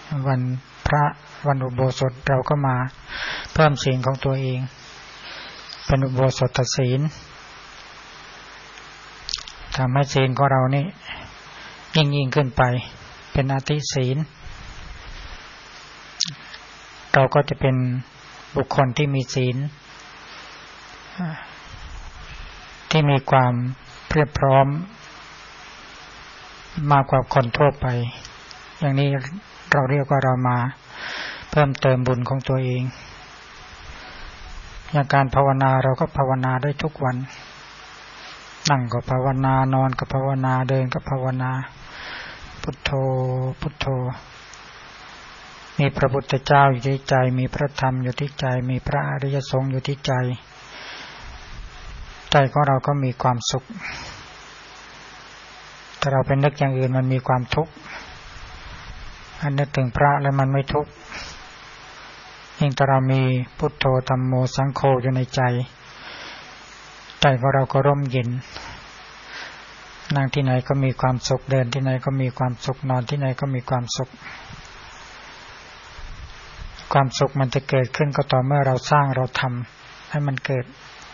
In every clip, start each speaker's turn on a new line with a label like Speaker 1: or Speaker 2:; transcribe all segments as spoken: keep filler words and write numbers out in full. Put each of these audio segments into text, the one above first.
Speaker 1: วันพระวันอุโบสถเราก็มาเพิ่มศีลของตัวเองเป็นอุโบสถศีลทำให้ศีลของเรานี่ยิ่งยิ่งขึ้นไปเป็นอธิศีลเราก็จะเป็นบุคคลที่มีศีลที่มีความเพียบพร้อมมากกว่าคนทั่วไปอย่างนี้เราเรียกว่าเรามาเพิ่มเติมบุญของตัวเองอย่างการภาวนาเราก็ภาวนาได้ทุกวันนั่งก็ภาวนานอนก็ภาวนาเดินก็ภาวนาพุทโธพุทโธมีพระพุทธเจ้าอยู่ที่ใจมีพระธรรมอยู่ที่ใจมีพระอริยสงฆ์อยู่ที่ใจใจของเราก็มีความสุขถ้าเราเป็นนึกอย่างอื่นมันมีความทุกข์อันนึกถึงพระแล้วมันไม่ทุกข์ยิ่งถ้าเรามีพุทโธธัมโมสังโฆอยู่ในใจใจของเราก็ร่มเย็นนั่งที่ไหนก็มีความสุขเดินที่ไหนก็มีความสุขนอนที่ไหนก็มีความสุขความสุขมันจะเกิดขึ้นก็ต่อเมื่อเราสร้างเราทำให้มันเกิด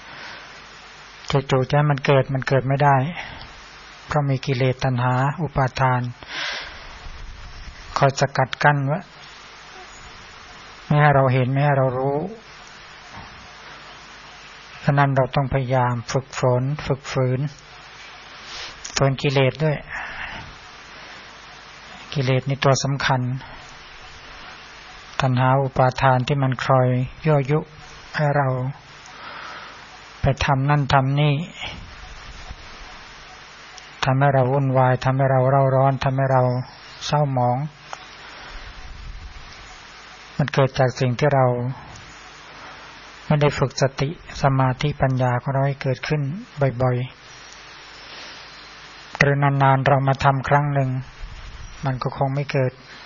Speaker 1: จู่ๆจะให้มันเกิดมันเกิดไม่ได้เพราะมีกิเลสตัณหาอุปาทานคอยสกัดกั้นไว้ไม่ให้เราเห็นไม่ให้เรารู้ฉะนั้นเราต้องพยายามฝึกฝนฝึกฝืนฝืนกิเลสด้วยกิเลสนี่ตัวสำคัญตัณหาอุปาทานที่มันคอยยั่วยุให้เราไปทำนั่นทำนี่ทำให้เราวุ่นวายทำให้เราเร่าร้อนทำให้เราเศร้าหมองมันเกิดจากสิ่งที่เราไม่ได้ฝึกสติสมาธิปัญญาของเราให้เกิดขึ้นบ่อยๆหรือนานๆเรามาทำครั้งหนึ่งมันก็คงไม่เกิด